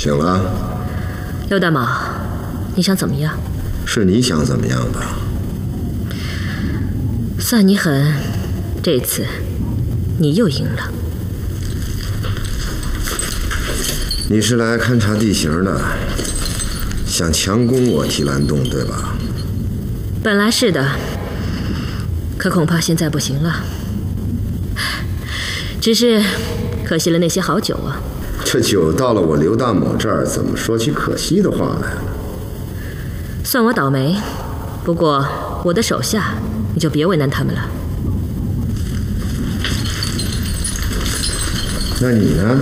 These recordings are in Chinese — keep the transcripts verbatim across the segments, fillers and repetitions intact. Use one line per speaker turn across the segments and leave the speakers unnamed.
醒了。
刘大毛，你想怎么样？
是你想怎么样吧？
算你狠，这次你又赢了。
你是来勘察地形的，想强攻我提篮洞，对吧？
本来是的，可恐怕现在不行了。只是可惜了那些好酒啊。
这酒到了我刘大某这儿，怎么说起可惜的话来了？
算我倒霉，不过我的手下你就别为难他们了。
那你呢？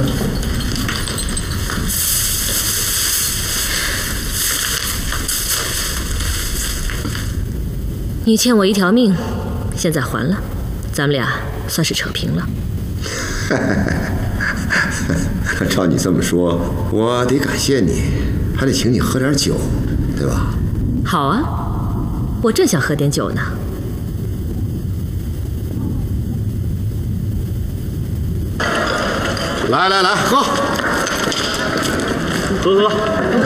你欠我一条命，现在还了，咱们俩算是扯平了。
照你这么说，我得感谢你，还得请你喝点酒，对吧？
好啊，我正想喝点酒呢。
来来来，喝，
喝喝，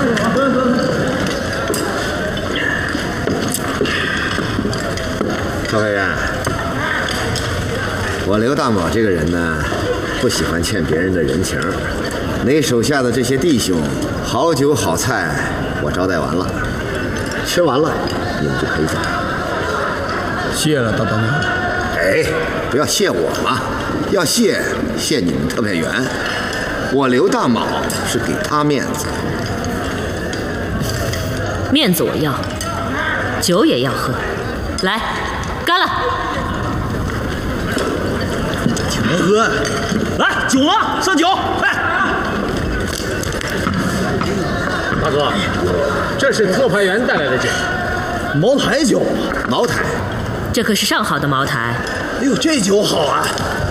赵委员，我刘大某这个人呢，不喜欢欠别人的人情。你手下的这些弟兄，好酒好菜，我招待完了，吃完了，你们就可以走了。
谢了，大当家。
哎，不要谢我嘛，要谢谢你们特派员。我刘大某是给他面子，
面子我要，酒也要喝。来，干了！
请人喝，来酒了，上酒，快！
大哥，这是特派员带来的酒，
茅台酒，
茅台。
这可是上好的茅台。
哎呦，这酒好啊！